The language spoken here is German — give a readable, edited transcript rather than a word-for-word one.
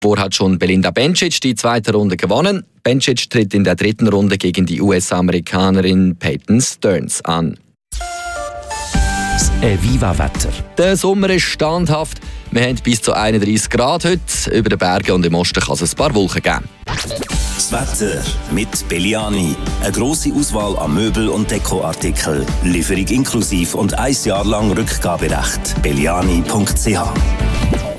Vorher hat schon Belinda Bencic die zweite Runde gewonnen. Bencic tritt in der dritten Runde gegen die US-Amerikanerin Peyton Stearns an. Das Viva-Wetter. Der Sommer ist standhaft. Wir haben bis zu 31 Grad heute. Über den Bergen und im Osten kann es ein paar Wolken geben. Das Wetter mit Belliani. Eine grosse Auswahl an Möbel- und Dekoartikeln. Lieferung inklusive und 1 Jahr lang Rückgaberecht. Belliani.ch